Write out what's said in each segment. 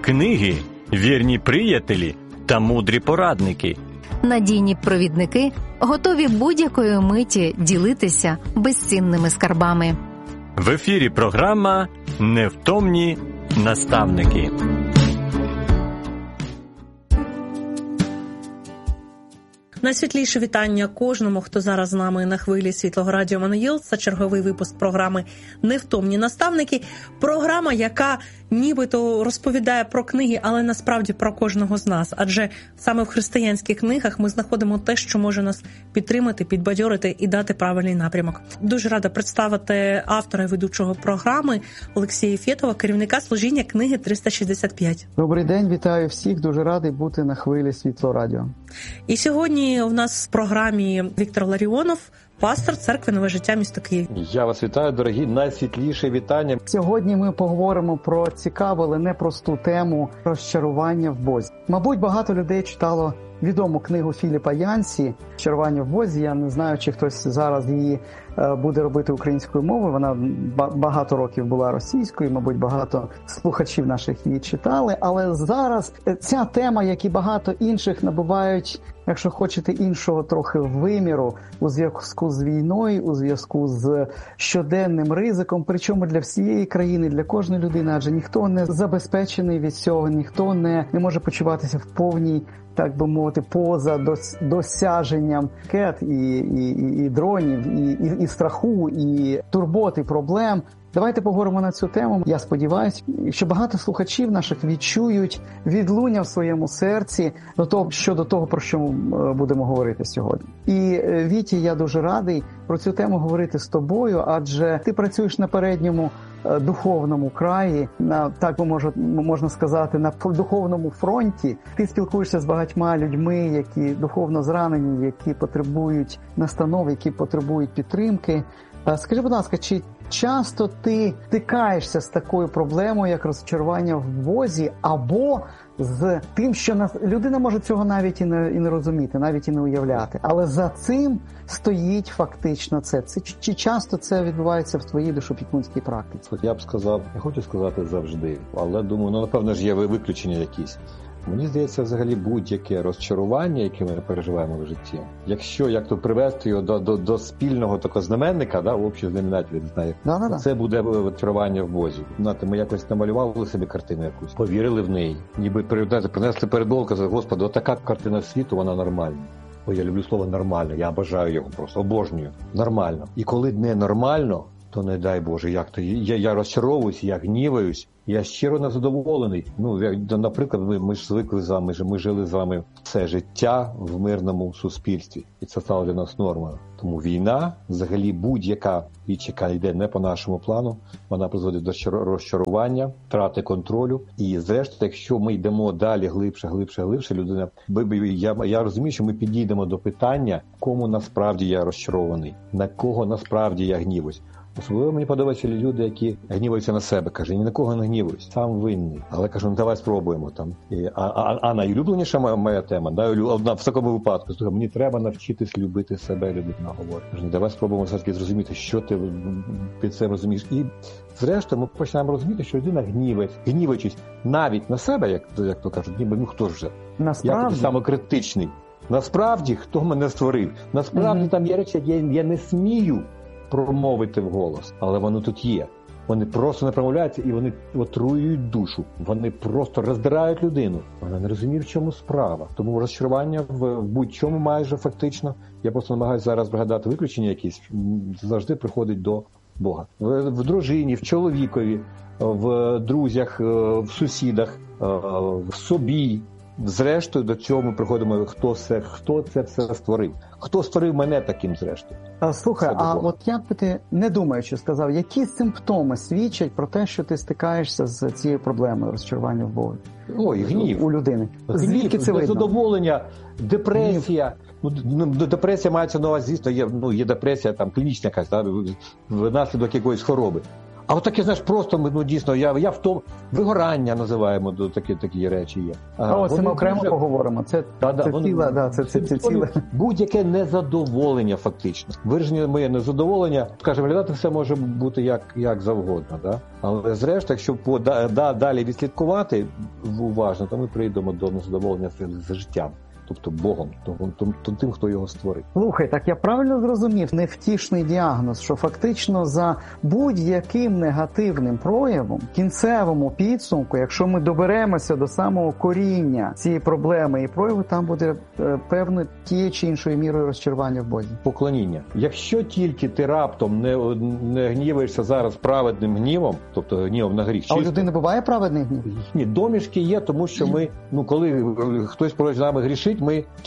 книги, вірні приятелі та мудрі порадники. Надійні провідники, готові будь-якої миті ділитися безцінними скарбами. В ефірі програма «Невтомні наставники». Найсвітліше вітання кожному, хто зараз з нами на хвилі Світлого Радіо Еммануїл. Це черговий випуск програми «Невтомні наставники». Програма, яка нібито розповідає про книги, але насправді про кожного з нас. Адже саме в християнських книгах ми знаходимо те, що може нас підтримати, підбадьорити і дати правильний напрямок. Дуже рада представити автора і ведучого програми Олексія Фєтова, керівника служіння книги 365. Добрий день, вітаю всіх. Дуже радий бути на хвилі Світлого Радіо. І сьогодні у нас в програмі Віктор Ларіонов, пастор церкви «Нове життя», місто Київ. Я вас вітаю, дорогі, найсвітліше вітання. Сьогодні ми поговоримо про цікаву, але непросту тему розчарування в Бозі. Мабуть, багато людей читало відому книгу Філіпа Янсі «Розчарування в Бозі». Я не знаю, чи хтось зараз її буде робити українською мовою. Вона багато років була російською, мабуть, багато слухачів наших її читали. Але зараз ця тема, як і багато інших, набувають, якщо хочете, іншого трохи виміру у зв'язку з війною, у зв'язку з щоденним ризиком, причому для всієї країни, для кожної людини, адже ніхто не забезпечений від цього, ніхто не може почуватися в повній, так би мовити, поза досяженням ракет і дронів, і страху, і турбот, і проблем. Давайте поговоримо на цю тему. Я сподіваюся, що багато слухачів наших відчують відлуння в своєму серці щодо того, про що ми будемо говорити сьогодні. І, Віті, я дуже радий про цю тему говорити з тобою, адже ти працюєш на передньому духовному краї, так можна сказати, на духовному фронті. Ти спілкуєшся з багатьма людьми, які духовно зранені, які потребують настанов, які потребують підтримки. Скажи, будь ласка, чи часто ти стикаєшся з такою проблемою, як розчарування в Бозі, або з тим, що людина може цього навіть і не розуміти, навіть і не уявляти. Але за цим стоїть фактично це. Чи часто це відбувається в твоїй душопікунській практиці? Я б сказав, не хочу сказати завжди, але думаю, напевно ж є виключення якісь. Мені здається, взагалі будь-яке розчарування, яке ми переживаємо в житті, якщо як-то привести його до спільного такого знаменника, общий знаменатель, не знаю, це буде розчарування в Бозі. Знаєте, ми якось намалювали собі картину якусь, повірили в неї, ніби принесли перед Богом, казали: Господи, отака картина світу, вона нормальна. Я люблю слово «нормально», я обожаю його просто, обожнюю. Нормально. І коли не нормально, то не дай Боже, як то я розчаровуюсь, я гніваюсь, я щиро незадоволений. Наприклад, ми ж звикли з вами, ми жили з вами все життя в мирному суспільстві. І це стало для нас нормою. Тому війна, взагалі будь-яка річ, яка йде не по нашому плану, вона призводить до розчарування, втрати контролю. І зрештою, якщо ми йдемо далі глибше, людина, я розумію, що ми підійдемо до питання, кому насправді я розчарований, на кого насправді я гнівуюсь. Особливо мені подобаються люди, які гніваються на себе. Каже, ні на кого не гнівуюсь, сам винний. Але кажу, давай спробуємо там. А найулюбленіша моя тема, одна в такому випадку, мені треба навчитись любити себе, людина говорить. Кажу, давай спробуємо все-таки зрозуміти, що ти під цим розумієш. І зрештою ми починаємо розуміти, що людина гніваючись навіть на себе, як то кажуть, ніби хто ж вже? Насправді? Я самокритичний. Насправді, хто мене створив? Насправді там є речі, я не смію промовити вголос, але воно тут є. Вони просто не промовляються і вони отруюють душу. Вони просто роздирають людину. Вона не розуміє, в чому справа. Тому розчарування в будь-чому майже фактично, я просто намагаюся зараз пригадати виключення якісь, завжди приходить до Бога. В дружині, в чоловікові, в друзях, в сусідах, в собі. Зрештою, до цього ми приходимо, хто це все створив. Хто створив мене таким, зрештою? Слухай, от як би ти, не думаючи, сказав, які симптоми свідчать про те, що ти стикаєшся з цією проблемою розчарування в Богові? Гнів. У людини. Звідки це видно? Незадоволення, депресія. Депресія мається на увазі, звісно, є депресія там клінічна якась, внаслідок якоїсь хвороби. А от таке, знаєш, просто, ну, дійсно, я в тому, вигорання називаємо, такі речі є. Це ми окремо поговоримо. Це ціле. Будь-яке незадоволення, фактично. Вираження моє незадоволення, скажімо, виглядати все може бути як завгодно, да? Але зрештою, якщо далі відслідкувати уважно, то ми прийдемо до незадоволення за життям. Тобто Богом, тим, хто його створив. Слухай, так я правильно зрозумів невтішний діагноз, що фактично за будь-яким негативним проявом, кінцевому підсумку, якщо ми доберемося до самого коріння цієї проблеми і прояву, там буде певно тією чи іншою мірою розчарування в Бозі. Поклоніння. Якщо тільки ти раптом не гніваєшся зараз праведним гнівом, тобто гнівом на гріх. А у людини буває праведний гнів? Ні, домішки є, тому що ми, коли хтось проти нами грішить,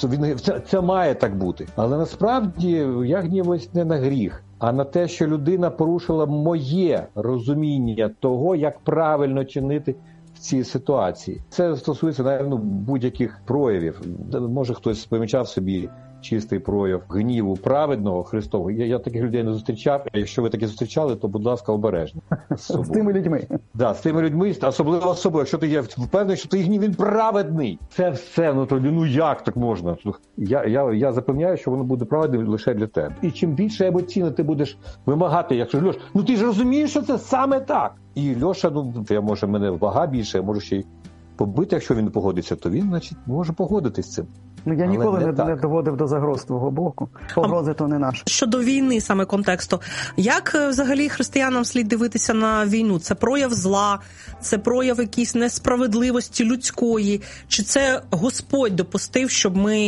це має так бути. Але насправді я гніваюсь не на гріх, а на те, що людина порушила моє розуміння того, як правильно чинити в цій ситуації. Це стосується, навіть, будь-яких проявів. Може, хтось помічав собі чистий прояв гніву праведного Христового. Я таких людей не зустрічав. Якщо ви такі зустрічали, то, будь ласка, обережно. З тими людьми. Да, з тими людьми, особливо з собою. Якщо ти є впевнений, що твій гнів, він праведний. Це все, як так можна? Я запевняю, що воно буде праведним лише для тебе. І чим більше емоційно ти будеш вимагати, якщо Льош, ти ж розумієш, що це саме так. І Льоша, мене вага більше, я можу ще й побити, якщо він не погодиться, то він, значить, може погодитись з цим. Я ніколи не доводив до загроз твого боку. Погрози то не наше. Щодо війни, саме контексту. Як взагалі християнам слід дивитися на війну? Це прояв зла, це прояв якоїсь несправедливості людської? Чи це Господь допустив, щоб ми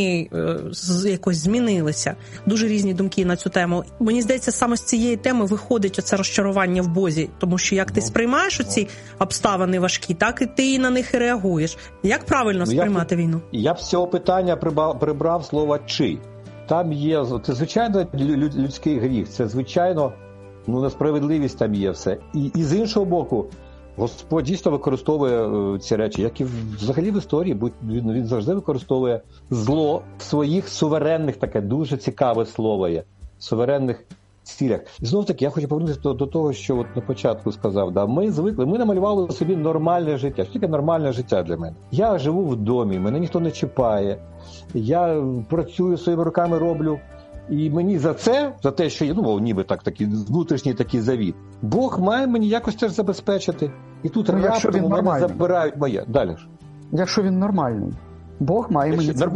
якось змінилися? Дуже різні думки на цю тему. Мені здається, саме з цієї теми виходить оце розчарування в Бозі. Тому що як ти сприймаєш оці обставини важкі, так і ти на них і реагуєш. Як правильно сприймати війну? Я б з цього питання прибрав слово «чи». Там є, це звичайно людський гріх, це звичайно несправедливість там є все. І з іншого боку, Господь дійсно використовує ці речі, як і взагалі в історії, бо він завжди використовує зло в своїх суверенних, таке дуже цікаве слово є, суверенних цілях. І знов-таки, я хочу повернутися до того, що на початку сказав. Ми намалювали собі нормальне життя. Що таке нормальне життя для мене? Я живу в домі, мене ніхто не чіпає, я працюю своїми руками, роблю. І мені за те, що я, ніби такий внутрішній такий завіт, Бог має мені якось теж забезпечити. І тут раптом у мене забирають моє. Далі ж. Якщо він нормальний. Бог має мені це.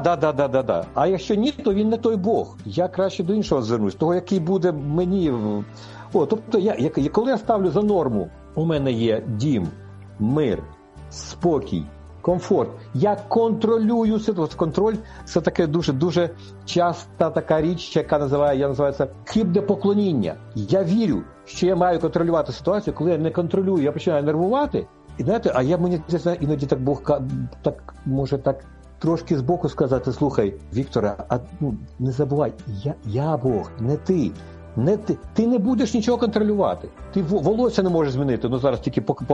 Да. А якщо ні, то він не той Бог. Я краще до іншого звернусь, того, який буде мені. Тобто, коли я ставлю за норму, у мене є дім, мир, спокій, комфорт. Я контролюю ситуацію. Контроль – це таке дуже часта така річ, яка називається хибне поклоніння. Я вірю, що я маю контролювати ситуацію, коли я не контролюю, я починаю нервувати. І знаєте, мені іноді так Бог може так трошки збоку сказати: слухай, Вікторе, не забувай, я Бог, не ти. Ти не будеш нічого контролювати. Ти волосся не можеш змінити, зараз тільки